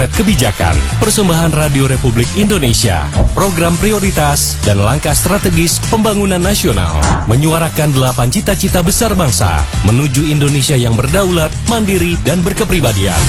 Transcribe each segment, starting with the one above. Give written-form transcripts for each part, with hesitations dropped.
Kebijakan, Persembahan Radio Republik Indonesia, program prioritas dan langkah strategis pembangunan nasional, menyuarakan 8 cita-cita besar bangsa menuju Indonesia yang berdaulat, mandiri dan berkepribadian.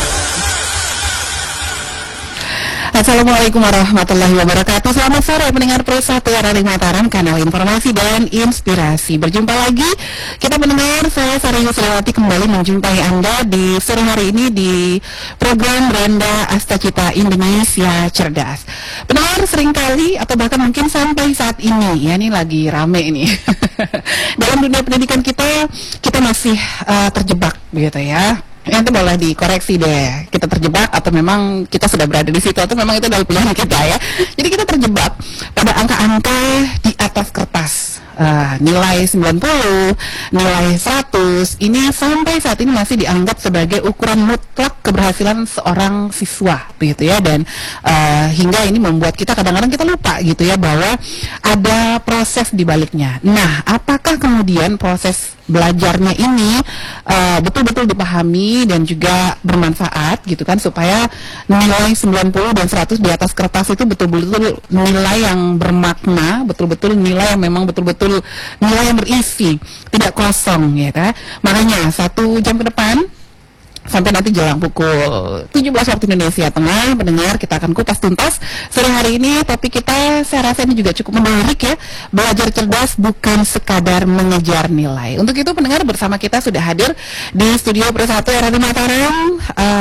Assalamualaikum warahmatullahi wabarakatuh. Selamat sore pendengar Pro 1 Radio Mataram, kanal informasi dan inspirasi. Berjumpa lagi kita mendengar, saya Sari Yusriyawati kembali menjumpai Anda di sore hari ini di program Beranda Astacita Indonesia Cerdas. Pendengar seringkali atau bahkan mungkin sampai saat ini, ya ini lagi rame ini dalam dunia pendidikan kita masih terjebak begitu ya. Itu boleh dikoreksi deh, kita terjebak atau memang kita sudah berada di situ atau memang itu adalah pilihan kita ya. Jadi kita terjebak pada angka-angka di atas kertas. Nilai 90, nilai 100 ini sampai saat ini masih dianggap sebagai ukuran mutlak keberhasilan seorang siswa begitu ya, dan hingga ini membuat kita kadang-kadang kita lupa gitu ya bahwa ada proses di baliknya. Nah, apakah kemudian proses belajarnya ini betul-betul dipahami dan juga bermanfaat gitu kan, supaya nilai 90 dan 100 di atas kertas itu betul-betul nilai yang bermakna, betul-betul nilai yang memang betul-betul nilai yang berisi, tidak kosong ya kan. Makanya 1 jam ke depan sampai nanti jelang pukul 17 waktu Indonesia Tengah, pendengar, kita akan kupas tuntas sore hari ini. Topik kita saya rasa ini juga cukup menarik ya, belajar cerdas bukan sekadar mengejar nilai. Untuk itu pendengar, bersama kita sudah hadir di studio Pro 1 Radio Mataram,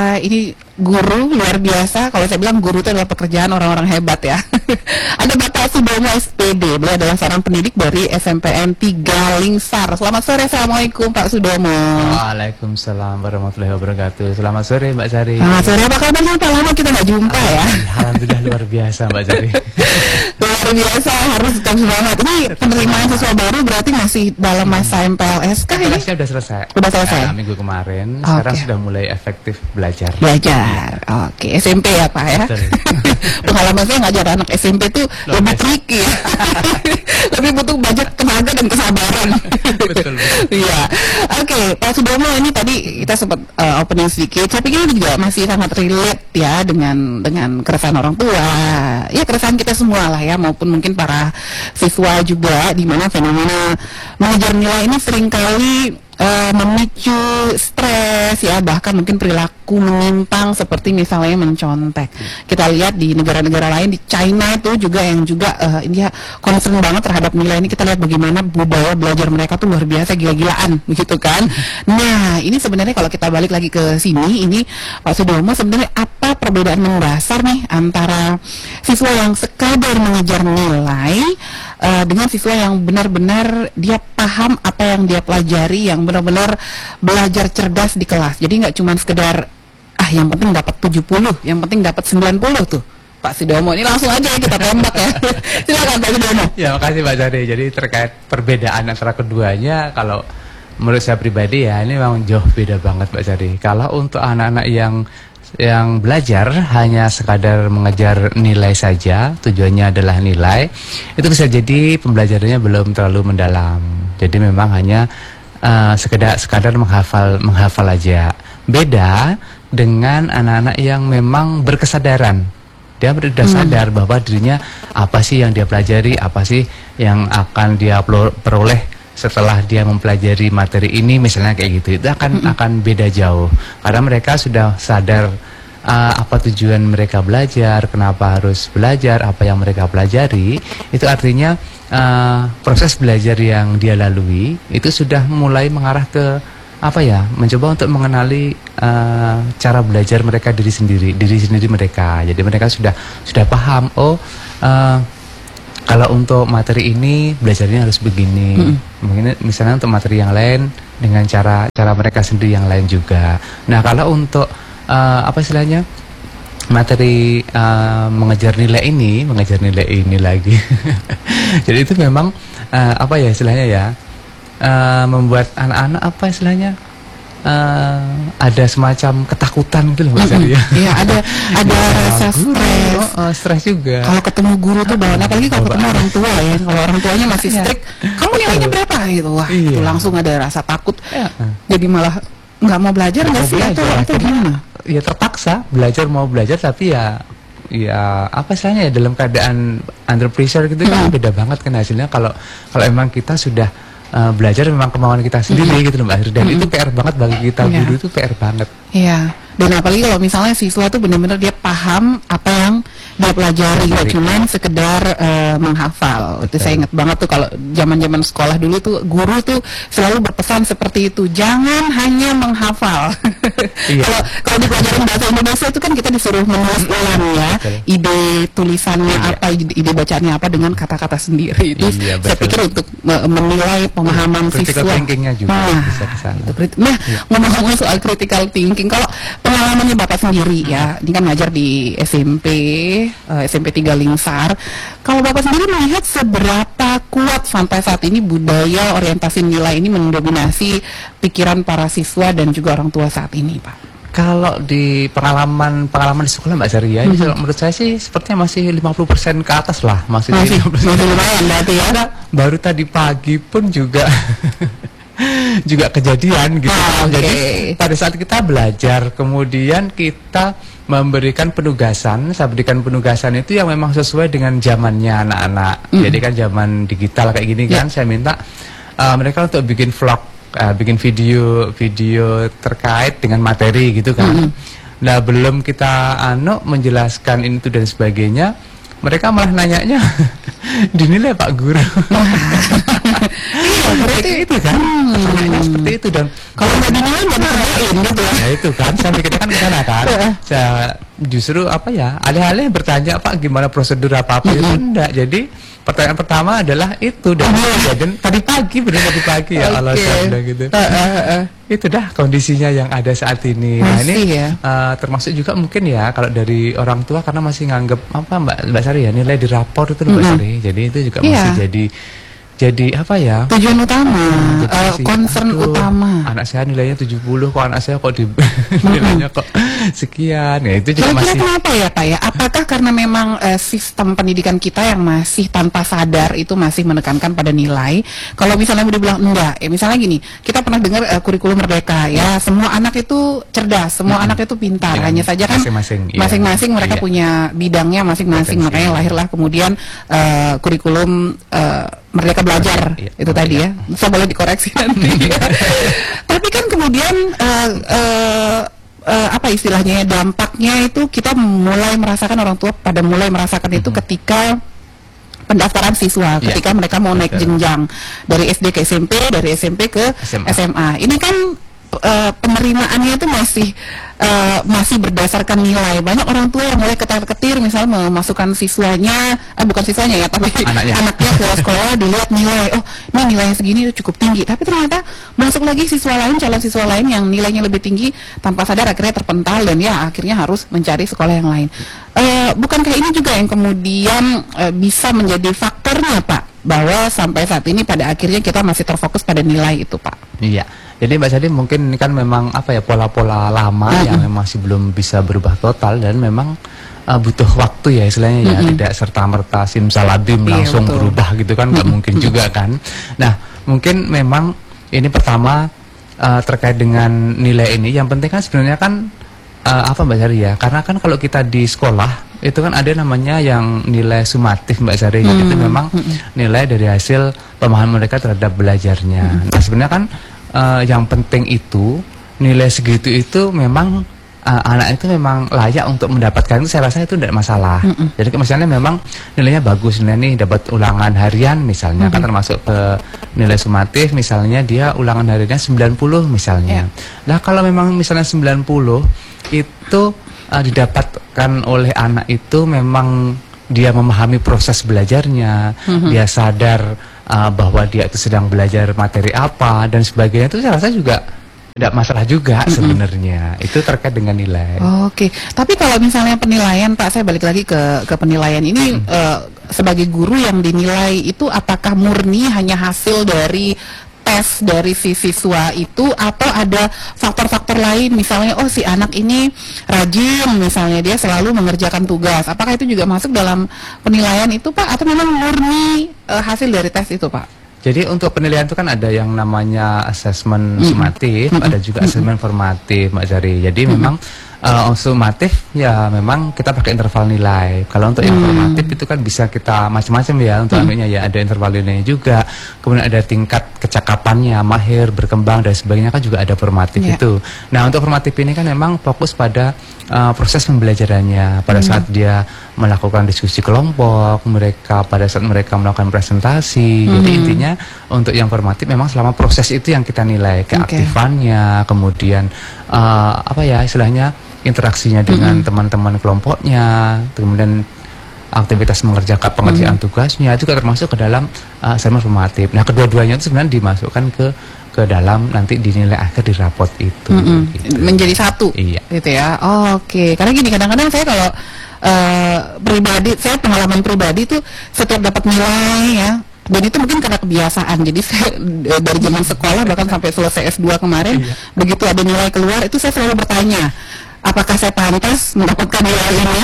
ini guru luar biasa. Kalau saya bilang guru itu adalah pekerjaan orang-orang hebat ya. Ada Bapak Sudomo SPD, beliau adalah seorang pendidik dari SMPN 3 Lingsar. Selamat sore, Assalamualaikum Pak Sudomo. Waalaikumsalam warahmatullahi wabarakatuh. Selamat sore Mbak Sari. Selamat sore, apa kabar? Lama kita nggak jumpa ya. Alhamdulillah luar biasa Mbak Sari. Luar biasa, harus tetap semangat. Ini penerimaan siswa baru berarti masih dalam masa MPLS kah ini? MPLS-nya udah selesai. Udah selesai. Minggu kemarin. Sekarang sudah mulai efektif belajar. Oke, SMP ya Pak ya. Pengalaman saya ngajar anak SMP itu lebih tricky ya. Lebih butuh banyak tenaga dan kesabaran. Betul. Iya. Oke, Pak Sudomo, ini tadi kita sempat opening sedikit. Saya pikir ini juga masih sangat relate ya dengan keresahan orang tua. Ya, keresahan kita semua lah ya, maupun mungkin para siswa juga, di mana fenomena mengejar nilai ini seringkali memicu stres ya, bahkan mungkin perilaku menyimpang seperti misalnya mencontek. Kita lihat di negara-negara lain, di China itu juga yang juga dia concern banget terhadap nilai ini. Kita lihat bagaimana budaya belajar mereka tuh luar biasa, gila-gilaan begitu kan. Nah, ini sebenarnya kalau kita balik lagi ke sini, ini Pak Sudomo, sebenarnya apa perbedaan mendasar nih antara siswa yang sekadar mengejar nilai dengan siswa yang benar-benar dia paham apa yang dia pelajari, yang benar-benar belajar cerdas di kelas. Jadi nggak cuma sekedar yang penting dapat 70, yang penting dapat 90 tuh. Pak Sudomo, ini langsung aja kita tembak ya. Silakan Pak Sudomo. Ya, makasih Mbak Sari. Jadi terkait perbedaan antara keduanya, kalau menurut saya pribadi ya ini memang jauh beda banget Mbak Sari. Kalau untuk anak-anak yang belajar hanya sekadar mengejar nilai saja, tujuannya adalah nilai, itu bisa jadi pembelajarannya belum terlalu mendalam. Jadi memang hanya sekadar menghafal aja. Beda dengan anak-anak yang memang berkesadaran. Dia sudah sadar bahwa dirinya apa sih yang dia pelajari, apa sih yang akan dia peroleh setelah dia mempelajari materi ini, misalnya kayak gitu. Itu akan beda jauh, karena mereka sudah sadar apa tujuan mereka belajar, kenapa harus belajar, apa yang mereka pelajari. Itu artinya proses belajar yang dia lalui itu sudah mulai mengarah ke mencoba untuk mengenali cara belajar mereka, diri sendiri mereka. Jadi mereka sudah paham, kalau untuk materi ini belajarnya harus begini. Mungkin misalnya untuk materi yang lain dengan cara mereka sendiri yang lain juga. Nah, kalau untuk materi mengejar nilai ini lagi. Jadi itu memang membuat anak-anak ada semacam ketakutan gitu loh Mas Ari ya. Iya, ada rasa stres juga. Kalau ketemu guru tuh bawaan, apalagi kalau ketemu orang tua ya. Kalau orang tuanya masih strict, kamu nilainya berapa gitu. Wah, itu langsung ada rasa takut. Jadi malah nggak mau belajar nggak sih atau gimana? ya terpaksa mau belajar tapi ya apa istilahnya ya, dalam keadaan under pressure gitu kan beda banget kan hasilnya kalau emang kita sudah belajar memang kemauan kita sendiri gitu loh Mbak Asri, dan itu PR banget bagi kita guru, itu PR banget. Iya. Dan apalagi kalau misalnya siswa tuh benar-benar dia paham apa yang dia pelajari, nggak cuman sekedar menghafal. Itu saya ingat banget tuh kalau zaman-zaman sekolah dulu tuh guru tuh selalu berpesan seperti itu, jangan hanya menghafal. Kalau di pelajaran bahasa Indonesia itu kan kita disuruh menulis ulang ya, ide tulisannya apa, ide bacaannya apa dengan kata-kata sendiri. Itu saya pikir untuk menilai pemahaman critical siswa. thinkingnya juga bisa kesana. Nah, ngomong-ngomong soal critical thinking, kalau pengalamannya Bapak sendiri ya, ini kan ngajar di SMP 3 Lingsar. Kalau Bapak sendiri melihat seberapa kuat sampai saat ini budaya orientasi nilai ini mendominasi pikiran para siswa dan juga orang tua saat ini, Pak? Kalau di pengalaman di sekolah Mbak Sari ya, ini menurut saya sih sepertinya masih 50% ke atas lah, masih lumayan berarti ya. Baru tadi pagi pun juga juga kejadian gitu. Jadi pada saat kita belajar, kemudian kita memberikan penugasan, saya berikan penugasan itu yang memang sesuai dengan zamannya anak-anak. Jadi kan zaman digital kayak gini kan, saya minta mereka untuk bikin vlog, bikin video terkait dengan materi gitu kan. Nah, belum kita menjelaskan itu dan sebagainya, mereka malah nanyanya dinilai Pak Guru. Berarti itu kan pertanyaannya seperti itu, dan kalau nggak dinilai gitu ya. Ya itu kan saya mikirnya kan kesana kan. Saya justru alih-alih bertanya Pak gimana prosedur apa itu enggak. Jadi pertanyaan pertama adalah itu, dan tadi pagi ya Allah saya gitu. Itu dah kondisinya yang ada saat ini. Nah ini termasuk juga mungkin ya kalau dari orang tua karena masih nganggep Mbak Sari ya, nilai di rapor itu Mbak Sari. Jadi itu juga masih jadi apa ya? Tujuan utama, concern utama. Anak saya nilainya 70, kok anak saya kok nilainya kok sekian. Ya itu juga masih. Kenapa ya Pak ya? Apakah karena memang sistem pendidikan kita yang masih tanpa sadar itu masih menekankan pada nilai? Kalau misalnya udah bilang enggak, misalnya gini, kita pernah dengar kurikulum merdeka ya, semua anak itu cerdas, semua anak itu pintar. Hanya saja kan masing-masing mereka punya bidangnya masing-masing. Makanya lahirlah kemudian kurikulum Merdeka Belajar itu tadi ya, bisa boleh dikoreksi nanti. Tapi kan kemudian apa istilahnya, dampaknya itu kita mulai merasakan, orang tua pada mulai merasakan itu ketika pendaftaran siswa, ketika mereka mau naik jenjang dari SD ke SMP, dari SMP ke SMA. Ini kan penerimaannya itu masih berdasarkan nilai. Banyak orang tua yang mulai ketar-ketir misalnya memasukkan siswanya, bukan siswanya ya, tapi anaknya ke sekolah, dilihat nilai, oh ini nilainya segini itu cukup tinggi, tapi ternyata masuk lagi calon siswa lain yang nilainya lebih tinggi, tanpa sadar akhirnya terpental dan ya akhirnya harus mencari sekolah yang lain. Bukankah ini juga yang kemudian bisa menjadi faktornya Pak, bahwa sampai saat ini pada akhirnya kita masih terfokus pada nilai itu Pak? Iya. Jadi Mbak Sadi mungkin ini kan memang pola-pola lama yang masih belum bisa berubah total, dan memang butuh waktu ya istilahnya ya, tidak serta-merta simsalabim langsung berubah gitu kan, nggak mungkin juga kan. Nah mungkin memang ini pertama terkait dengan nilai ini, yang penting kan sebenarnya kan Mbak Sari ya, karena kan kalau kita di sekolah itu kan ada namanya yang nilai sumatif Mbak Sari, jadi itu memang nilai dari hasil pemahaman mereka terhadap belajarnya. Nah sebenarnya kan yang penting itu nilai segitu itu memang anak itu memang layak untuk mendapatkan itu, saya rasa itu tidak masalah. Jadi misalnya memang nilainya bagus, nilai ini dapat ulangan harian misalnya, kan termasuk ke nilai sumatif, misalnya dia ulangan hariannya 90 misalnya. Nah kalau memang misalnya 90 itu didapatkan oleh anak itu memang dia memahami proses belajarnya, dia sadar bahwa dia itu sedang belajar materi apa dan sebagainya, itu saya rasa juga tidak masalah juga sebenarnya. Itu terkait dengan nilai. Oke, tapi kalau misalnya penilaian Pak, saya balik lagi ke penilaian ini, sebagai guru yang dinilai itu apakah murni hanya hasil dari tes dari si siswa itu, atau ada faktor-faktor lain, misalnya oh si anak ini rajin misalnya, dia selalu mengerjakan tugas, apakah itu juga masuk dalam penilaian itu Pak, atau memang murni hasil dari tes itu Pak? Jadi untuk penilaian itu kan ada yang namanya asesmen sumatif, ada juga asesmen formatif Mbak Sari. Jadi memang sumatif ya memang kita pakai interval nilai. Kalau untuk yang formatif itu kan bisa kita macam-macam ya untuk anunya ya, ada interval nilainya juga. Kemudian ada tingkat kecakapannya, mahir, berkembang dan sebagainya kan juga ada formatif itu. Nah, untuk formatif ini kan memang fokus pada proses pembelajarannya pada saat dia melakukan diskusi kelompok, pada saat mereka melakukan presentasi. Jadi intinya untuk yang formatif memang selama proses itu yang kita nilai, keaktifannya, kemudian apa ya istilahnya interaksinya dengan teman-teman kelompoknya, kemudian aktivitas mengerjakan pengerjaan tugasnya itu termasuk ke dalam assignment formatif. Nah, kedua-duanya itu sebenarnya dimasukkan ke dalam nanti dinilai akhir di raport itu. Gitu. Menjadi satu, gitu ya. Oke. Karena gini, kadang-kadang saya kalau saya pengalaman pribadi tuh setiap dapat nilai ya. Dan itu mungkin karena kebiasaan. Jadi saya dari zaman sekolah bahkan sampai selesai S2 kemarin, begitu ada nilai keluar itu saya selalu bertanya, apakah saya pantas mendapatkan nilai ini?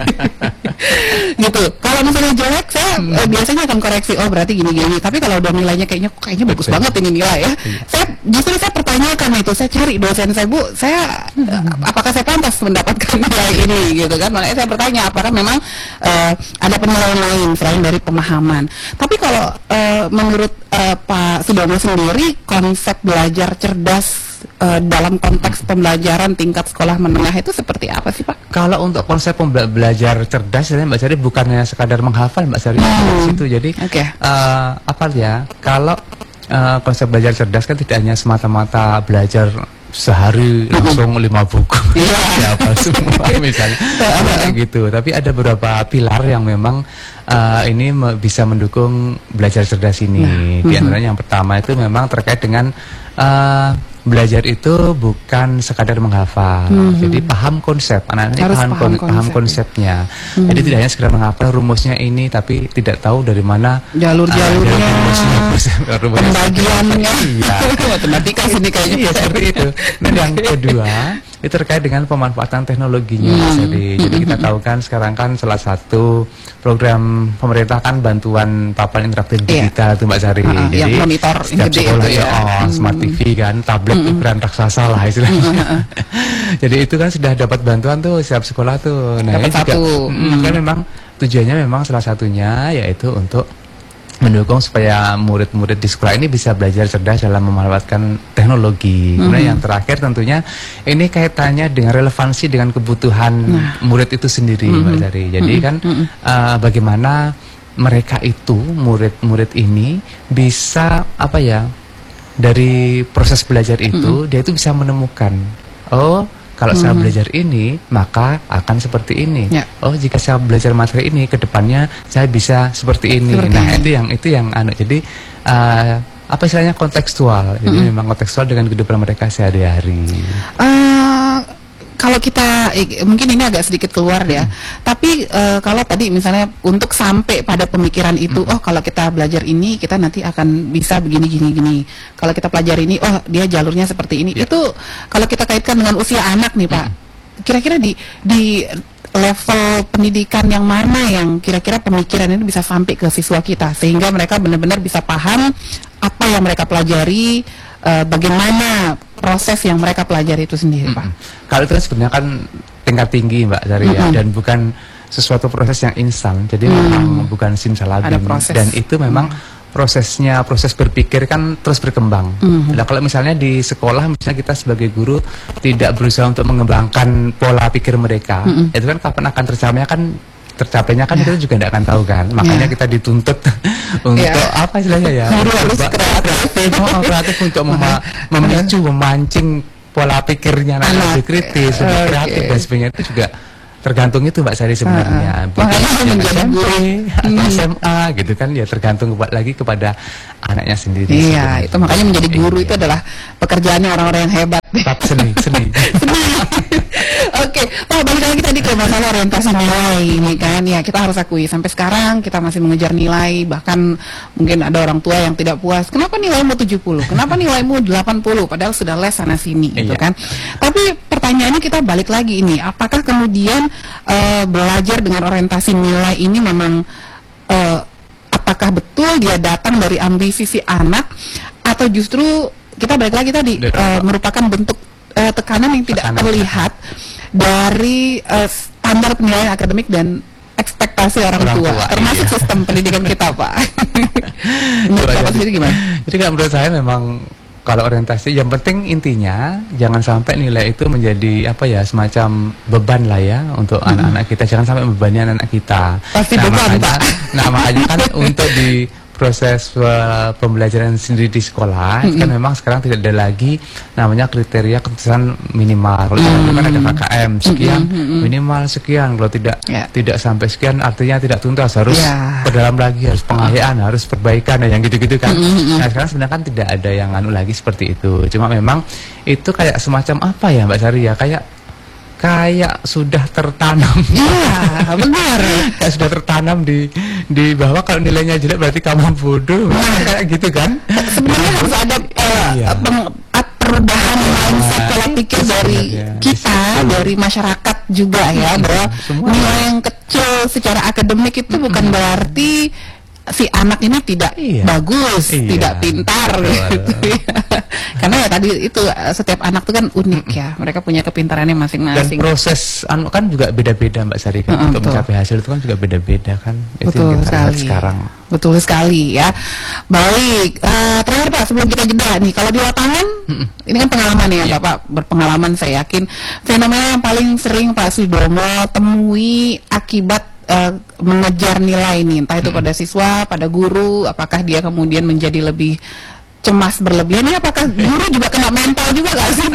Gitu. Kalau misalnya jelek, saya biasanya akan koreksi. Oh, berarti gini-gini. Tapi kalau udah nilainya kayaknya bagus banget ini nilai ya. Saya pertanyakan itu. Saya cari dosen saya, Bu, apakah saya pantas mendapatkan nilai ini? Gitu kan. Makanya saya bertanya, apakah memang ada penilaian lain selain dari pemahaman. Tapi kalau menurut Pak Sudono sendiri, konsep belajar cerdas dalam konteks pembelajaran tingkat sekolah menengah itu seperti apa sih, Pak? Kalau untuk konsep belajar cerdas, Mbak Sari bukannya sekadar menghafal, Mbak Sari situ. Jadi apa ya? Kalau konsep belajar cerdas kan tidak hanya semata-mata belajar sehari langsung 5 buku hafal semua misalnya gitu. Tapi ada beberapa pilar yang memang ini bisa mendukung belajar cerdas ini. Di antaranya yang pertama itu memang terkait dengan belajar itu bukan sekadar menghafal. Jadi paham konsep, anak-anak paham konsepnya. Jadi tidak hanya sekadar menghafal rumusnya ini, tapi tidak tahu dari mana jalur-jalurnya, pembagiannya. Matematika sini kayaknya seperti itu. Dan yang kedua itu terkait dengan pemanfaatan teknologinya. Jadi kita tahu kan sekarang kan salah satu program pemerintah kan bantuan papan interaktif digital itu Mbak Sari. Jadi yang monitor setiap sekolah smart TV kan, tablet ukuran raksasa lah istilahnya. Jadi itu kan sudah dapat bantuan tuh setiap sekolah tuh. Nah, dapat satu. Kan memang tujuannya memang salah satunya yaitu untuk mendukung supaya murid-murid di sekolah ini bisa belajar cerdas dalam memanfaatkan teknologi. Kemudian yang terakhir tentunya ini kaitannya dengan relevansi dengan kebutuhan murid itu sendiri, Mbak Sari. Jadi kan bagaimana mereka itu murid-murid ini bisa apa ya dari proses belajar itu dia itu bisa menemukan kalau saya belajar ini, maka akan seperti ini. Oh, jika saya belajar materi ini, ke depannya saya bisa seperti ini. Itu yang jadi apa istilahnya kontekstual. Jadi memang kontekstual dengan kehidupan mereka sehari-hari. Kalau kita mungkin ini agak sedikit keluar ya, tapi kalau tadi misalnya untuk sampai pada pemikiran itu, kalau kita belajar ini kita nanti akan bisa begini. Kalau kita pelajari ini, dia jalurnya seperti ini. Itu kalau kita kaitkan dengan usia anak nih Pak, kira-kira di level pendidikan yang mana yang kira-kira pemikiran ini bisa sampai ke siswa kita sehingga mereka benar-benar bisa paham apa yang mereka pelajari, bagaimana proses yang mereka pelajari itu sendiri, Pak. Kalau itu sebenarnya kan tingkat tinggi, Mbak Sari ya, dan bukan sesuatu proses yang instan. Jadi memang bukan simsalabim. Dan itu memang proses berpikir kan terus berkembang. Nah, kalau misalnya di sekolah misalnya kita sebagai guru tidak berusaha untuk mengembangkan pola pikir mereka, itu kan kapan akan tercapainya kan kita juga tidak akan tahu kan. Makanya kita dituntut untuk apa istilahnya ya? Kreatif untuk memicu, memancing pola pikirnya anak kritis, kreatif dan sebagainya itu juga tergantung itu Mbak Sari sebenarnya. SMP atau SMA gitu kan ya tergantung lagi kepada anaknya sendiri. Iya, itu makanya menjadi guru itu adalah pekerjaannya orang-orang yang hebat. Seni. Oke, Pak, balik lagi tadi ke masalah orientasi nilai ini kan. Ya, kita harus akui sampai sekarang kita masih mengejar nilai, bahkan mungkin ada orang tua yang tidak puas. Kenapa nilaimu 70? Kenapa nilaimu 80? Padahal sudah les sana sini gitu kan. Tapi pertanyaannya kita balik lagi ini, apakah kemudian belajar dengan orientasi nilai ini memang apakah betul dia datang dari ambisi si anak atau justru kita balik lagi tadi merupakan bentuk tekanan yang tidak terlihat dari standar penilaian akademik dan ekspektasi orang tua, termasuk iya. sistem pendidikan kita, Pak. Menurut Bapak sendiri gimana? Jadi kalau menurut saya memang kalau orientasi yang penting intinya jangan sampai nilai itu menjadi apa ya, semacam beban lah ya untuk anak-anak kita, jangan sampai membebani anak-anak kita. Pasti beban, Pak. Nah makanya kan untuk di proses pembelajaran sendiri di sekolah kan memang sekarang tidak ada lagi namanya kriteria ketersediaan minimal. Kalau dulu kan ada KKM sekian minimal sekian, kalau tidak sampai sekian artinya tidak tuntas, harus perdalam lagi, harus pengayaan, harus perbaikan, yang gitu-gitu kan. Nah sekarang sebenarnya kan tidak ada yang anu lagi seperti itu. Cuma memang itu kayak semacam apa ya Mbak Sari ya, kayak sudah tertanam. Iya, benar. Kayak sudah tertanam di bahwa kalau nilainya jelek berarti kamu bodoh. Kayak gitu kan. Sebenarnya harus ada perubahan mindset pola pikir dari kita, dari masyarakat juga ya, bahwa nilai yang kecil secara akademik itu bukan berarti si anak ini tidak bagus, tidak pintar gitu ya. Karena ya tadi itu setiap anak itu kan unik ya, mereka punya kepintarannya masing-masing. Dan proses kan juga beda-beda Mbak Sari kan, untuk mencapai hasil itu kan juga beda-beda kan. Betul sekali. Sekarang. Betul sekali ya. Baik, terakhir Pak sebelum kita jeda nih, kalau di lapangan ini kan pengalaman ya Bapak berpengalaman, saya yakin fenomena yang paling sering Pak Sudomo temui akibat mengejar nilai ini, entah itu pada siswa, pada guru, apakah dia kemudian menjadi lebih cemas berlebihan, ini apakah guru juga kena mental juga gak sih?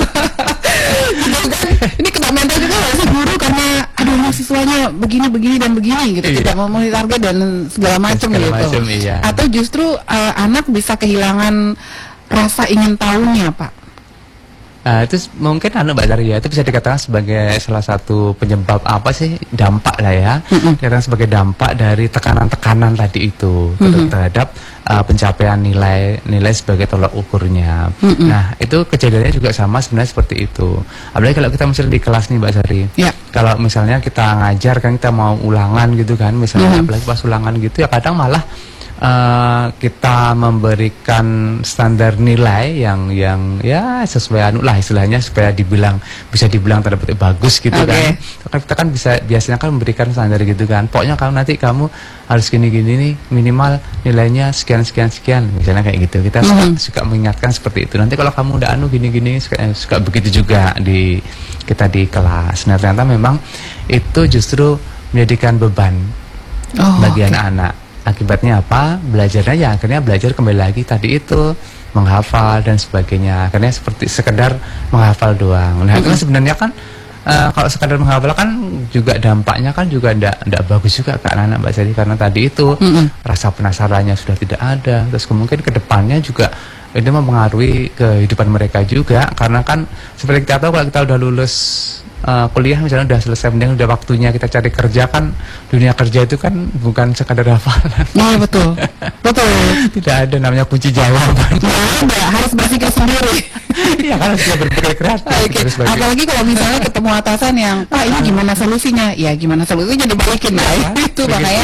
Ini kena mental juga gak sih guru, karena aduh siswanya begini dan begini gitu, tidak memenuhi target dan segala macam gitu. Atau justru anak bisa kehilangan rasa ingin tahunya Pak. Itu mungkin Mbak Sari ya, itu bisa dikatakan sebagai salah satu penyebab apa sih, dampak lah ya, dikatakan sebagai dampak dari tekanan-tekanan tadi itu terhadap pencapaian nilai sebagai tolak ukurnya. Nah itu kejadiannya juga sama sebenarnya seperti itu. Apalagi kalau kita misalnya di kelas nih Mbak Sari, kalau misalnya kita ngajar kan, kita mau ulangan gitu kan, misalnya apalagi pas ulangan gitu ya, kadang malah kita memberikan standar nilai yang ya sesuai anu lah istilahnya, supaya bisa dibilang tanda petik bagus gitu kan. Kita kan biasanya kan memberikan standar gitu kan, pokoknya kamu harus gini-gini nih, minimal nilainya sekian misalnya kayak gitu. Kita suka mengingatkan seperti itu. Nanti kalau kamu udah anu gini-gini, suka begitu juga kita di kelas. Nah ternyata memang itu justru menjadikan beban bagi anak-anak. Akibatnya apa? Belajarnya ya akhirnya belajar kembali lagi tadi itu, menghafal dan sebagainya. Akhirnya seperti sekedar menghafal doang. Nah itu kan sebenarnya kan kalau sekadar menghafal kan juga dampaknya kan juga tidak bagus juga ke anak-anak Mbak Sari, karena tadi itu rasa penasarannya sudah tidak ada. Terus kemungkinan kedepannya juga itu mempengaruhi kehidupan mereka juga, karena kan seperti kita tahu kalau kita udah lulus kuliah misalnya, udah selesai, kemudian udah waktunya kita cari kerja kan, dunia kerja itu kan bukan sekadar hafalan. Iya betul. Tidak ada namanya kunci jawaban. Harus berpikir sendiri. Iya kan, harus berpikir kreatif. Apalagi kalau misalnya ketemu atasan yang Pak ini gimana solusinya? Ya gimana solusinya dibalikin lah. Itu makanya.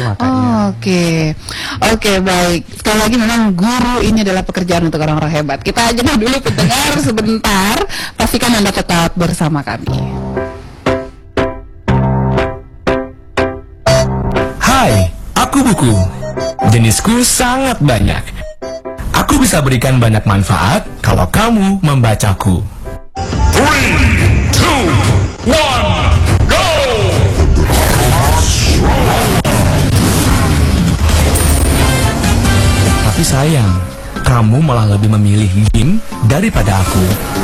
Oke, baik. Sekali lagi memang guru ini adalah pekerjaan untuk orang-orang hebat. Kita aja dulu pendengar sebentar. Pastikan Anda tetap bersama kami. Hai, aku Buku. Jenisku sangat banyak. Aku bisa berikan banyak manfaat kalau kamu membacaku. 3, 2, 1, go! Tapi sayang, kamu malah lebih memilih game daripada aku.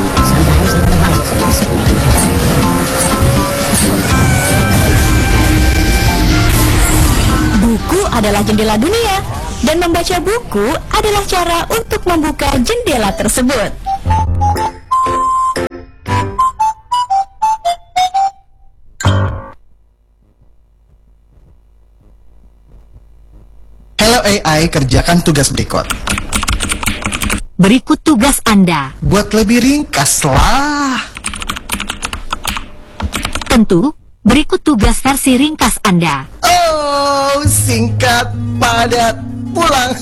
Buku adalah jendela dunia, dan membaca buku adalah cara untuk membuka jendela tersebut. Hello AI, kerjakan tugas berikut. Berikut tugas Anda. Buat lebih ringkas lah. Tentu, berikut tugas versi ringkas Anda. Oh, singkat, padat, pulang.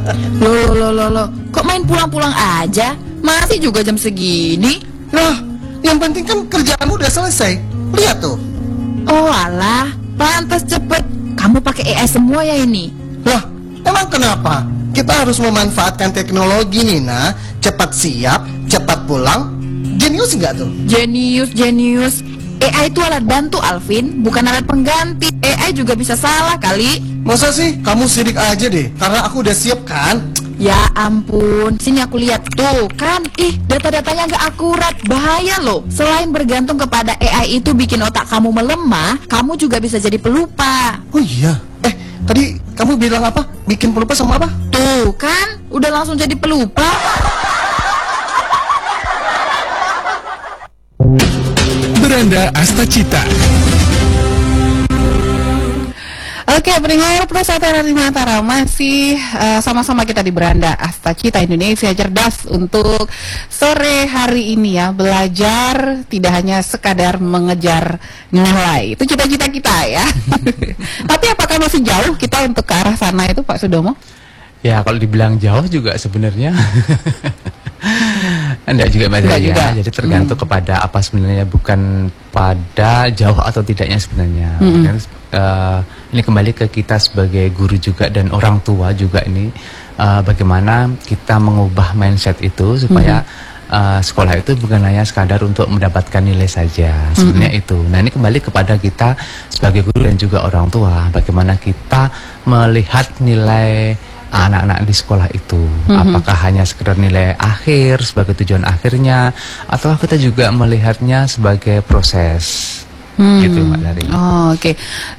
Loh, kok main pulang-pulang aja? Masih juga jam segini? Loh, Yang penting kan kerjaanmu udah selesai. Lihat tuh. Oh alah, pantas cepet. Kamu pakai AI semua ya ini? Lah, emang kenapa? Kita harus memanfaatkan teknologi, Nina. Cepat siap, cepat pulang. Jenius nggak tuh? Jenius. AI itu alat bantu, Alvin, bukan alat pengganti. AI juga bisa salah kali. Masa sih? Kamu sirik aja deh. Karena aku udah siap kan? Ya ampun, sini aku lihat tuh kan. Data-datanya nggak akurat, bahaya loh. Selain bergantung kepada AI itu bikin otak kamu melemah, kamu juga bisa jadi pelupa. Oh iya. Tadi kamu bilang apa? Bikin pelupa sama apa? Tuh kan, udah langsung jadi pelupa. Beranda Astacita. Oke, pendengar Pro Satu Radio Mataram, masih sama-sama kita di Beranda Astacita Indonesia Cerdas untuk sore hari ini ya. Belajar tidak hanya sekadar mengejar nilai, itu cita-cita kita ya. Tapi apakah masih jauh kita untuk ke arah sana itu, Pak Sudomo? Ya kalau dibilang jauh juga sebenarnya enggak juga Mbak Zaya. juga. Jadi tergantung kepada apa sebenarnya, bukan pada jauh atau tidaknya sebenarnya. Dan, ini kembali ke kita sebagai guru juga dan orang tua juga ini, bagaimana kita mengubah mindset itu supaya sekolah itu bukan hanya sekadar untuk mendapatkan nilai saja sebenarnya itu. Nah ini kembali kepada kita sebagai guru dan juga orang tua, bagaimana kita melihat nilai anak-anak di sekolah itu, apakah hanya sekedar nilai akhir sebagai tujuan akhirnya, atau kita juga melihatnya sebagai proses, gitu Mbak Dari. Oh, oke.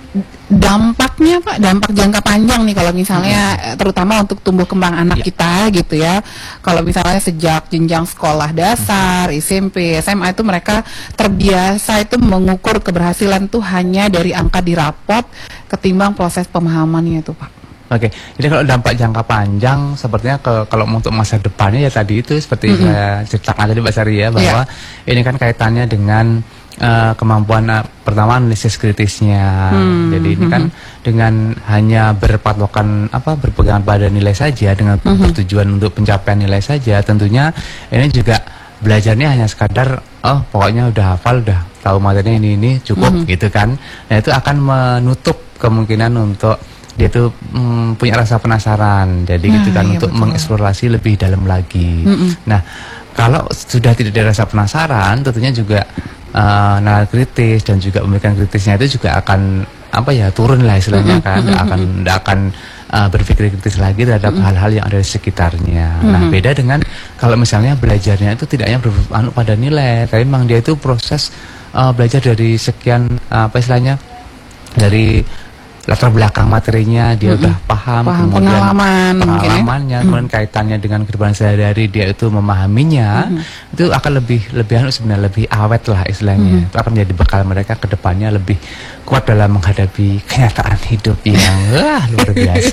Dampaknya Pak, dampak jangka panjang nih kalau misalnya terutama untuk tumbuh kembang anak kita gitu ya. Kalau misalnya sejak jenjang sekolah dasar, SMP, SMA itu mereka terbiasa itu mengukur keberhasilan tuh hanya dari angka di rapot ketimbang proses pemahamannya itu Pak. Oke, jadi kalau dampak jangka panjang sepertinya kalau untuk masa depannya ya tadi itu seperti saya ceritakan tadi Mbak Sari ya, bahwa ini kan kaitannya dengan kemampuan pertama analisis kritisnya. Jadi ini kan dengan hanya berpegang pada nilai saja, dengan bertujuan untuk pencapaian nilai saja, tentunya ini juga belajarnya hanya sekadar pokoknya udah hafal, udah tahu materinya ini cukup gitu kan. Nah itu akan menutup kemungkinan untuk dia tuh punya rasa penasaran, jadi gitu kan, untuk mengeksplorasi lebih dalam lagi. Nah kalau sudah tidak ada rasa penasaran, tentunya juga nalar kritis dan juga pemikiran kritisnya itu juga akan turun lah istilahnya kan, tidak akan berpikir kritis lagi terhadap hal-hal yang ada di sekitarnya. Nah beda dengan kalau misalnya belajarnya itu tidak hanya berpengaruh pada nilai, tapi memang dia itu proses belajar dari sekian istilahnya dari latar belakang materinya, dia udah paham kemudian pengalamannya, kemudian kaitannya dengan kehidupan sehari-hari, dia itu memahaminya, itu akan lebih sebenarnya lebih awet lah istilahnya. Itu akan menjadi bekal mereka ke depannya lebih kuat dalam menghadapi kenyataan hidup yang luar biasa.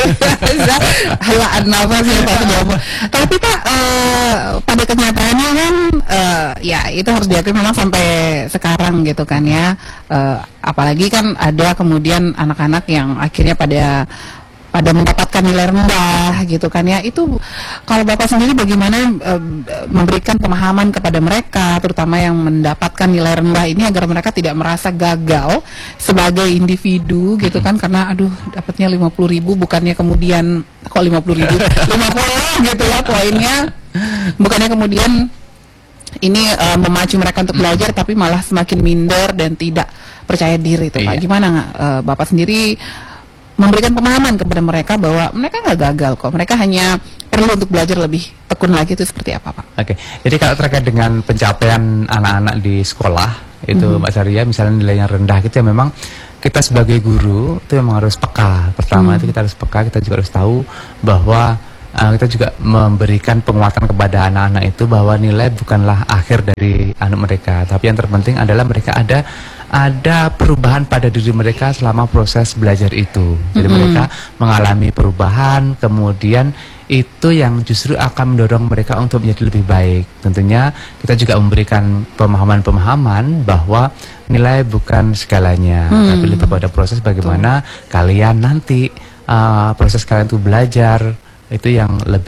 Halaan nafas ya Pak Sudomo. Tapi Pak, pada kenyataannya kan ya itu harus diakui memang sampai sekarang gitu kan ya. Apalagi kan ada kemudian anak-anak yang akhirnya pada mendapatkan nilai rendah gitu kan ya. Itu kalau Bapak sendiri bagaimana memberikan pemahaman kepada mereka, terutama yang mendapatkan nilai rendah ini, agar mereka tidak merasa gagal sebagai individu gitu kan, karena aduh dapatnya 50.000, bukannya kemudian kok 50.000 50 gitu ya poinnya, bukannya kemudian ini memacu mereka untuk belajar, tapi malah semakin minder dan tidak percaya diri itu Pak. Gimana Bapak sendiri memberikan pemahaman kepada mereka bahwa mereka nggak gagal kok, mereka hanya perlu untuk belajar lebih tekun lagi, itu seperti apa Pak? Oke, jadi kalau terkait dengan pencapaian anak-anak di sekolah itu Mbak Saria, misalnya nilainya rendah gitu ya, memang kita sebagai guru itu memang harus peka. Pertama itu kita harus peka, kita juga harus tahu bahwa kita juga memberikan penguatan kepada anak-anak itu bahwa nilai bukanlah akhir dari anak mereka, tapi yang terpenting adalah mereka ada perubahan pada diri mereka selama proses belajar itu. Jadi mereka mengalami perubahan, kemudian itu yang justru akan mendorong mereka untuk menjadi lebih baik. Tentunya kita juga memberikan pemahaman-pemahaman bahwa nilai bukan segalanya, tapi lebih pada proses bagaimana kalian nanti proses kalian itu belajar, itu yang lebih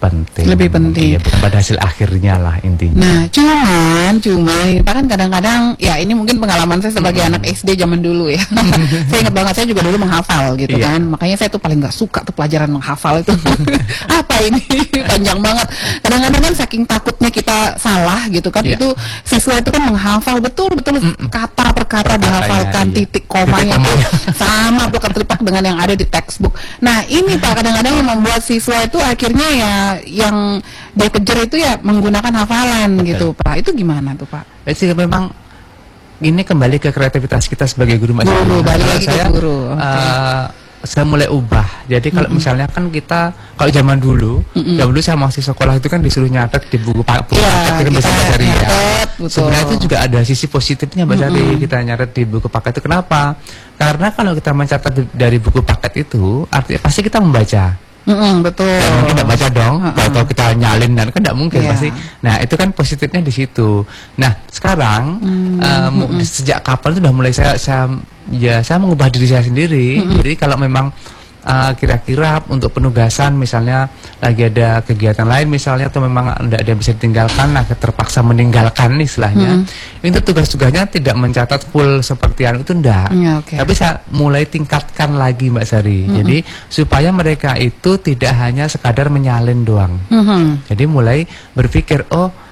penting. Lebih penting. Iya, bukan pada hasil akhirnya lah intinya. Nah, cuman Pak kan kadang-kadang ya ini mungkin pengalaman saya sebagai anak SD zaman dulu ya. Saya ingat banget, saya juga dulu menghafal gitu Iya. kan. Makanya saya tuh paling nggak suka tuh pelajaran menghafal itu. Apa ini? Panjang banget. Kadang-kadang kan saking takutnya kita salah gitu kan, Iya. itu siswa itu kan menghafal betul-betul kata per kata dihafalkan, iya. titik komanya tuh sama plek-plek dengan yang ada di textbook. Nah, ini Pak kadang-kadang yang membuat siswa itu akhirnya ya yang dia kejar itu ya menggunakan hafalan gitu Pak. Itu gimana tuh Pak? Sih memang ini kembali ke kreativitas kita sebagai guru, Mas. Guru, balik Kalau lagi ke saya, guru. saya mulai ubah. Jadi kalau misalnya kan kita kalau zaman dulu saya masih sekolah itu kan disuruh nyatet di buku paket Iya, itu kan kita Mbak Sari ya. nyatet, betul. Sebenarnya itu juga ada sisi positifnya Mbak Sari, kita nyatet di buku paket itu. Kenapa? Karena kalau kita mencatat dari buku paket itu artinya pasti kita membaca. Betul. Ya, mungkin tidak baca dong, atau kita nyalin dan kan tidak mungkin Iya. pasti. Nah itu kan positifnya di situ. Nah sekarang sejak kapan itu sudah mulai saya mengubah diri saya sendiri. Jadi kalau memang kira-kira untuk penugasan misalnya lagi ada kegiatan lain misalnya atau memang tidak ada bisa ditinggalkan, terpaksa meninggalkan istilahnya, itu tugas-tugasnya tidak mencatat full seperti itu enggak. Ya, oke. Tapi saya mulai tingkatkan lagi Mbak Sari. Jadi supaya mereka itu tidak hanya sekadar menyalin doang. Jadi mulai berpikir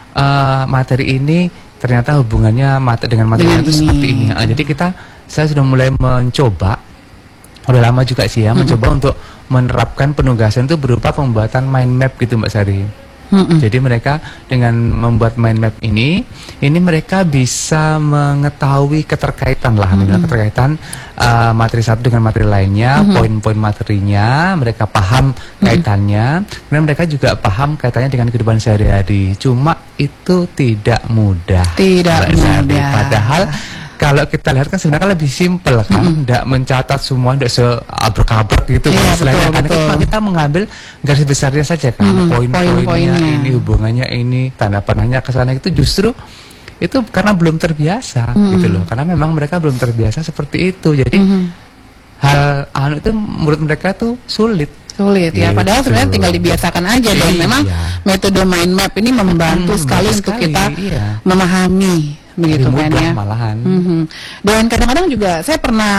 materi ini ternyata hubungannya dengan materi Dengan itu ini. seperti ini. Jadi saya sudah mulai mencoba, udah lama juga sih ya, mencoba untuk menerapkan penugasan itu berupa pembuatan mind map gitu Mbak Sari. Jadi mereka dengan membuat mind map ini mereka bisa mengetahui keterkaitan lah, keterkaitan materi satu dengan materi lainnya, poin-poin materinya, mereka paham kaitannya, kemudian mereka juga paham kaitannya dengan kehidupan sehari-hari. Cuma itu tidak mudah. Tidak Mbak Sari. mudah. Padahal kalau kita lihat kan sebenarnya lebih simpel kan, tidak mencatat semua, tidak seabrek-abrek gitu. Iya, Istilahnya. betul, Karena betul. kita mengambil garis besarnya saja kan, poin-poinnya poin-poinnya. ini, hubungannya ini, tanda panahnya ke sana, itu justru itu karena belum terbiasa gitu loh. Karena memang mereka belum terbiasa seperti itu. Jadi hal itu menurut mereka tuh sulit. Sulit ya, Gitu. padahal sebenarnya tinggal dibiasakan aja dan Iya. memang metode mind map ini membantu sekali Membantu untuk sekali, kita iya. memahami begitu Lebih kan mudah ya. malahan. Dan kadang-kadang juga saya pernah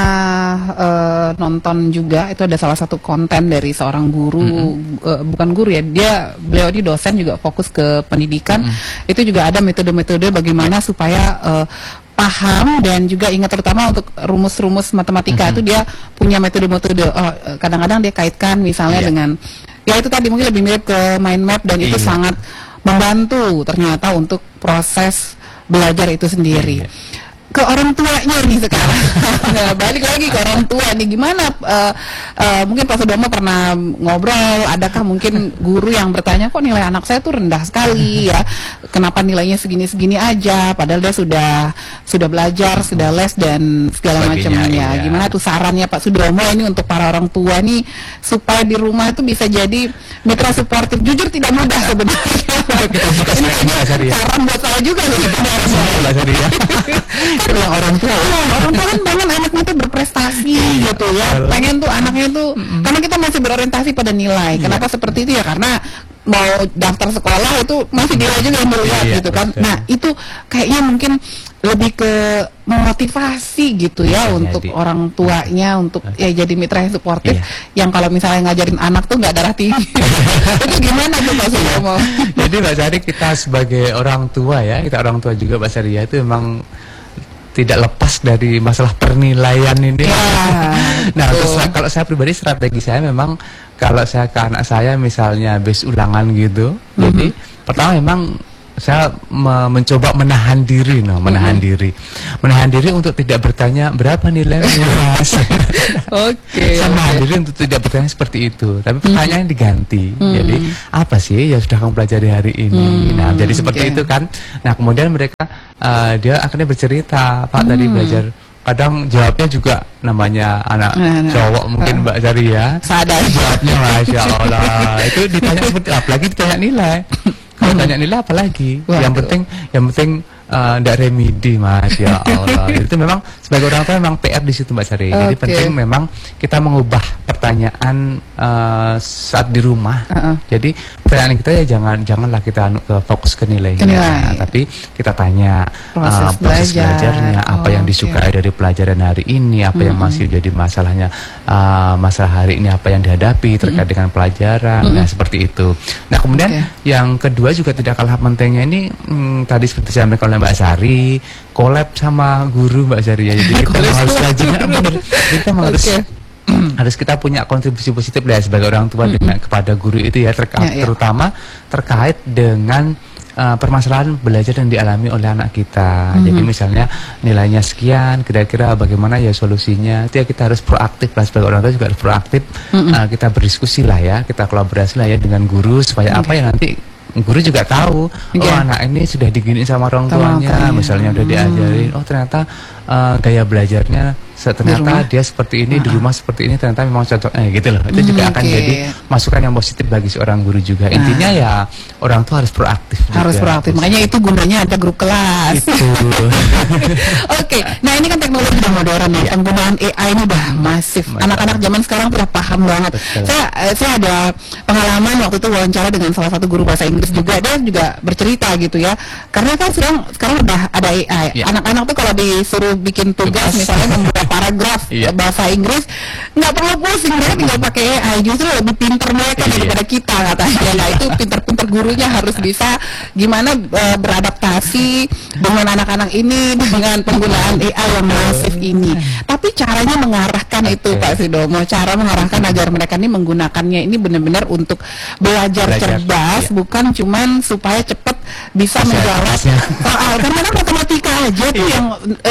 nonton juga, itu ada salah satu konten dari seorang guru, bukan guru ya, beliau ini dosen juga fokus ke pendidikan. Itu juga ada metode-metode bagaimana supaya paham dan juga ingat, terutama untuk rumus-rumus matematika itu dia punya metode-metode. Kadang-kadang dia kaitkan misalnya dengan ya itu tadi mungkin lebih mirip ke mind map dan itu sangat membantu ternyata untuk proses belajar itu sendiri. Ke orang tuanya nih sekarang. Nah, balik lagi ke orang tua nih, gimana mungkin Pak Sudomo pernah ngobrol, adakah mungkin guru yang bertanya kok nilai anak saya tuh rendah sekali ya, kenapa nilainya segini-segini aja padahal dia sudah belajar, sudah les dan segala macamnya. Iya. Gimana tuh sarannya Pak Sudomo ini untuk para orang tua nih supaya di rumah itu bisa jadi mitra suportif? Jujur tidak mudah sebenarnya. Ini kayaknya saran buat saya juga nih. Mbak Sari ya. Kalau orang tua kan pengen anaknya tuh berprestasi gitu ya, pengen tuh anaknya tuh karena kita masih berorientasi pada nilai. Kenapa seperti itu ya, karena mau daftar sekolah itu masih nilai juga yang melihat gitu kan. betul. Nah itu kayaknya mungkin lebih ke memotivasi gitu ya Bisa untuk jadi. orang tuanya untuk ya jadi mitra yang suportif, yang kalau misalnya ngajarin anak tuh nggak darah tinggi. Itu gimana tuh Pak Sudomo? Jadi Mbak Sari, kita sebagai orang tua ya, kita orang tua juga Mbak Sari ya, itu memang tidak lepas dari masalah penilaian ini. Ya, Nah, betul. terus kalau saya pribadi, strategi saya memang kalau saya ke anak saya misalnya habis ulangan gitu, jadi pertama memang saya mencoba menahan diri, menahan diri untuk tidak bertanya berapa nilainya, Mas. Oke. Saya menahan diri untuk tidak bertanya seperti itu, tapi pertanyaan diganti. Jadi apa sih yang sudah kamu pelajari hari ini? Nah, jadi seperti oke. itu kan. Nah, kemudian mereka dia akhirnya bercerita, Pak tadi belajar. Kadang jawabnya juga namanya anak cowok mungkin Mbak Sari ya. Sadar. Jawabnya Masya Allah. Itu ditanya seperti apalagi ditanya nilai. Kalau tanya nilai apalagi? Waduh. Yang penting ndak remedi, Mas, ya Allah. Itu memang sebagai orang tua memang PR di situ Mbak Sari. Jadi penting memang kita mengubah pertanyaan saat di rumah. Jadi pertanyaan kita ya janganlah kita fokus ke nilainya, tapi kita tanya proses belajarnya, apa yang disukai dari pelajaran hari ini, apa yang masih jadi masalahnya, masalah hari ini apa yang dihadapi terkait dengan pelajaran. Nah seperti itu. Nah kemudian yang kedua juga tidak kalah pentingnya ini tadi seperti disampaikan oleh Mbak Sari, collab sama guru Mbak Sari ya. Jadi kita harus belajar, kita harus kita punya kontribusi positif ya sebagai orang tua dengan kepada guru itu ya, terutama terkait dengan permasalahan belajar yang dialami oleh anak kita. Jadi misalnya nilainya sekian, kira-kira bagaimana ya solusinya. Itu ya kita harus proaktif lah, sebagai orang tua juga harus proaktif. Kita berdiskusi lah ya, kita kolaborasi lah ya dengan guru supaya apa ya nanti guru juga tahu, oh anak ini sudah diginiin sama orang tuanya, misalnya udah diajarin, oh ternyata gaya belajarnya ternyata dia seperti ini, di rumah seperti ini, ternyata memang cocoknya gitu loh. Itu juga akan jadi masukan yang positif bagi seorang guru juga. Intinya ya orang tua harus proaktif. Harus proaktif, makanya itu gunanya ada grup kelas. Nah ini kan teknologi udah modern ya, penggunaan AI ini udah masif. Anak-anak zaman sekarang udah paham banget. Saya ada pengalaman waktu itu wawancara dengan salah satu guru bahasa Inggris juga, dia juga bercerita gitu ya. Karena kan sekarang udah ada AI. Anak-anak tuh kalau disuruh bikin tugas misalnya membuat paragraf bahasa Inggris nggak perlu pusing, mereka tinggal pakai AI, justru lebih pinter mereka daripada kita katanya. Nah itu pinter-pinter gurunya harus bisa gimana beradaptasi dengan anak-anak ini dengan penggunaan AI yang masif ini. Tapi caranya mengarahkan itu Pak Sidomo, cara mengarahkan agar mereka ini menggunakannya ini benar-benar untuk belajar cerdas, bukan cuman supaya cepat bisa menjawab soal. Karena kan matematika aja tuh yang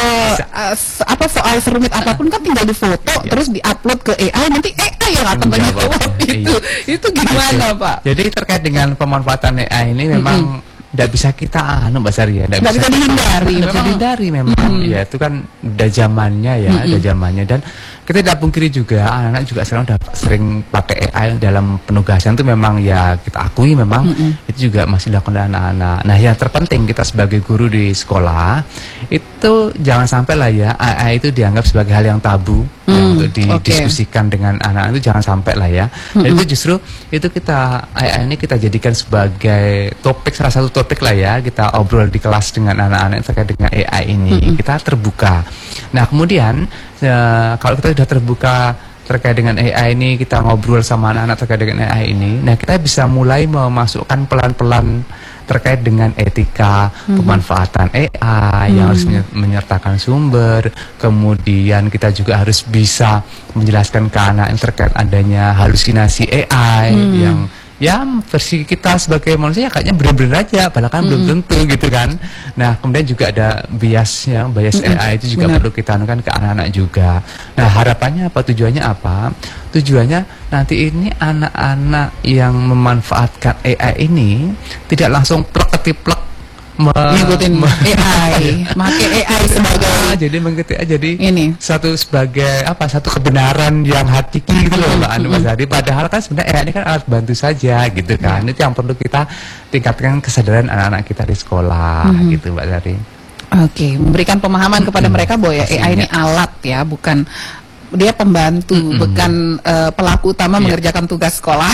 soal serumit apapun kan tinggal difoto terus diupload ke AI, nanti AI yang akan menjawab itu gimana Pak? Jadi terkait dengan pemanfaatan AI ini memang tidak bisa kita Mbak Sari ya, tidak bisa dihindari memang. Ya itu kan udah zamannya ya, udah zamannya, dan kita tidak pungkiri juga anak-anak juga sekarang udah sering pakai AI dalam penugasan itu memang ya kita akui memang itu juga masih dilakukan oleh anak-anak. Nah yang terpenting kita sebagai guru di sekolah itu jangan sampai lah ya AI itu dianggap sebagai hal yang tabu untuk didiskusikan dengan anak-anak, itu jangan sampai lah ya. Dan itu justru itu kita AI ini kita jadikan sebagai topik, salah satu topik lah ya, kita obrol di kelas dengan anak-anak terkait dengan AI ini. Kita terbuka. Nah kemudian kalau kita sudah terbuka terkait dengan AI ini, kita ngobrol sama anak-anak terkait dengan AI ini, nah kita bisa mulai memasukkan pelan-pelan terkait dengan etika pemanfaatan AI yang harus menyertakan sumber. Kemudian kita juga harus bisa menjelaskan ke anak yang terkait adanya halusinasi AI yang ya versi kita sebagai manusia ya kayaknya bener-bener aja, padahal kan belum tentu gitu kan. Nah kemudian juga ada bias AI itu juga perlu kita anukan ke anak-anak juga. Nah harapannya apa, tujuannya apa? Tujuannya nanti ini anak-anak yang memanfaatkan AI ini tidak langsung plek-ketiplek ngikutin AI, pakai AI sebagai jadi ini satu kebenaran yang hakiki gitu loh Mbak Anu Mas Hadi. Padahal kan sebenarnya AI ini kan alat bantu saja gitu kan. Itu yang perlu kita tingkatkan kesadaran anak-anak kita di sekolah gitu Mbak Hadi. Memberikan pemahaman kepada mereka bahwa ya AI ini alat ya, bukan dia pembantu, bukan pelaku utama mengerjakan tugas sekolah.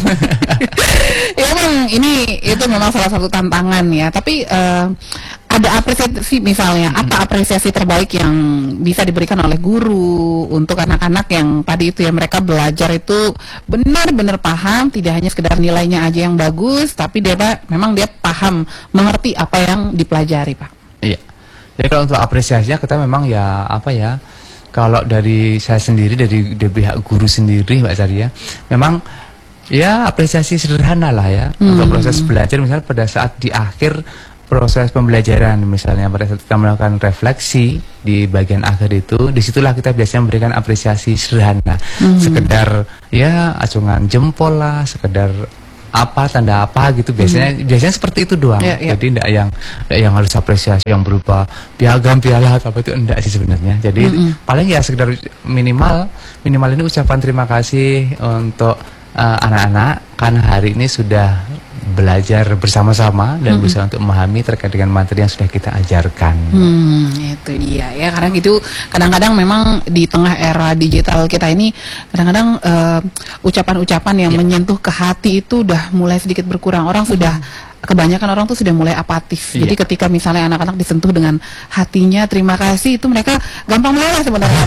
Ya memang itu memang salah satu tantangan ya. Tapi ada apresiasi misalnya, apa apresiasi terbaik yang bisa diberikan oleh guru untuk anak-anak yang tadi itu ya, mereka belajar itu benar-benar paham, tidak hanya sekedar nilainya aja yang bagus, tapi memang dia paham, mengerti apa yang dipelajari Pak. Iya. Jadi kalau untuk apresiasinya kita memang ya kalau dari saya sendiri, dari pihak guru sendiri Mbak Sari ya, memang ya apresiasi sederhana lah ya untuk proses belajar. Misalnya pada saat di akhir proses pembelajaran, misalnya pada saat kita melakukan refleksi di bagian akhir itu, disitulah kita biasanya memberikan apresiasi sederhana, sekedar ya acungan jempol lah, sekedar tanda apa gitu, biasanya seperti itu doang. Jadi enggak yang harus apresiasi yang berupa piagam, piala atau apa, itu enggak sih sebenarnya. Jadi paling ya sekedar minimal ini ucapan terima kasih untuk anak-anak karena hari ini sudah belajar bersama-sama dan berusaha untuk memahami terkait dengan materi yang sudah kita ajarkan. Itu dia ya, karena gitu kadang-kadang memang di tengah era digital kita ini kadang-kadang ucapan-ucapan yang menyentuh ke hati itu udah mulai sedikit berkurang. Orang sudah kebanyakan orang tuh sudah mulai apatis. Jadi ketika misalnya anak-anak disentuh dengan hatinya terima kasih, itu mereka gampang mengalah sebenarnya.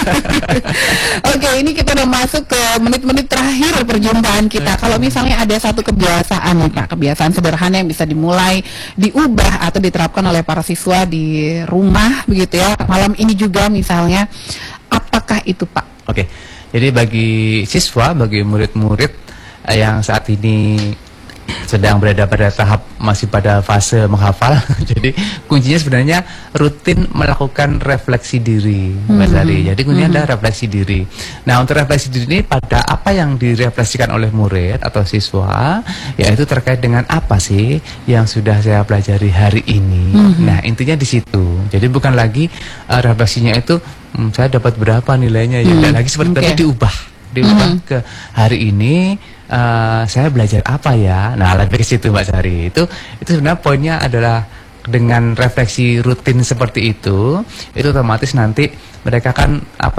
Oke, ini kita udah masuk ke menit-menit terakhir perjumpaan kita. Kalau misalnya ada satu kebiasaan nih Pak, kebiasaan sederhana yang bisa dimulai, diubah atau diterapkan oleh para siswa di rumah begitu ya, malam ini juga misalnya, apakah itu Pak? Oke, jadi bagi siswa, bagi murid-murid yang saat ini sedang berada pada tahap masih pada fase menghafal, jadi kuncinya sebenarnya rutin melakukan refleksi diri, Mbak Sari. Jadi kuncinya adalah refleksi diri. Nah, untuk refleksi diri ini pada apa yang direfleksikan oleh murid atau siswa, yaitu terkait dengan apa sih yang sudah saya pelajari hari ini. Nah, intinya di situ. Jadi bukan lagi refleksinya itu saya dapat berapa nilainya, ya dan lagi seperti tadi diubah ke hari ini. Saya belajar apa ya? Nah, lebih ke situ Mbak Sari. Itu sebenarnya poinnya adalah dengan refleksi rutin seperti itu otomatis nanti mereka kan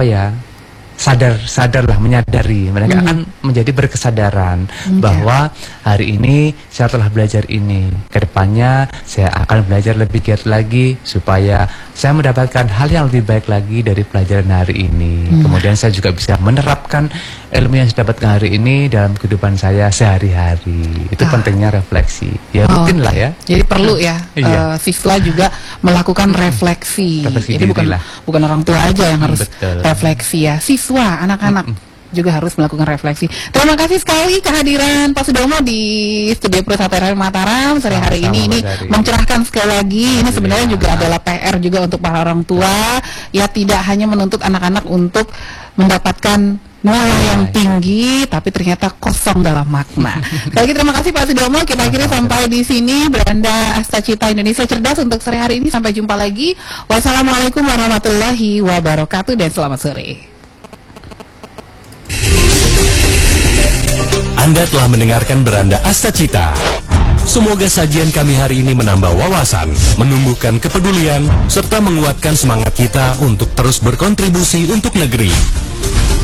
sadarlah, menyadari, mereka akan menjadi berkesadaran bahwa hari ini saya telah belajar ini, kedepannya saya akan belajar lebih giat lagi supaya saya mendapatkan hal yang lebih baik lagi dari pelajaran hari ini. Kemudian saya juga bisa menerapkan ilmu yang saya dapatkan hari ini dalam kehidupan saya sehari-hari. Itu pentingnya refleksi. Ya rutin lah ya. Jadi perlu ya siswa juga melakukan refleksi. Jadi bukan orang tua aja yang harus refleksi ya. Siswa, anak-anak juga harus melakukan refleksi. Terima kasih sekali kehadiran Pak Sudomo di Studio Perusahaan Radio Mataram sore hari ini. Ini mencerahkan sekali lagi. Ini sebenarnya juga adalah PR juga untuk para orang tua. Ya, tidak hanya menuntut anak-anak untuk mendapatkan nilai yang tinggi, tapi ternyata kosong dalam makna. Lagi terima kasih Pak Sudomo. Kita akhirnya sampai di sini beranda Astacita Indonesia Cerdas untuk sore hari ini. Sampai jumpa lagi. Wassalamualaikum warahmatullahi wabarakatuh dan selamat sore. Anda telah mendengarkan Beranda Astacita. Semoga sajian kami hari ini menambah wawasan, menumbuhkan kepedulian, serta menguatkan semangat kita untuk terus berkontribusi untuk negeri.